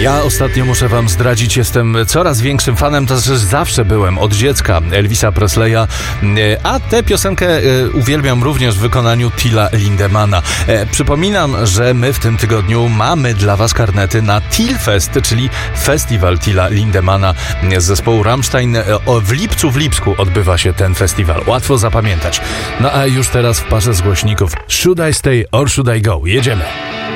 Ja ostatnio muszę wam zdradzić, jestem coraz większym fanem, to znaczy zawsze byłem od dziecka Elvisa Presleya, a tę piosenkę uwielbiam również w wykonaniu Tilla Lindemana. Przypominam, że my w tym tygodniu mamy dla was karnety na Tillfest, czyli festiwal Tilla Lindemana z zespołu Rammstein. W Lipsku odbywa się ten festiwal. Łatwo zapamiętać. No a już teraz w parze z głośników Should I Stay or Should I Go? Jedziemy.